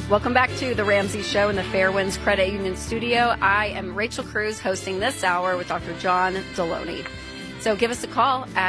Welcome back to the Ramsey Show in the Fairwinds Credit Union Studio. I am Rachel Cruz hosting this hour with Dr. John Deloney. So give us a call at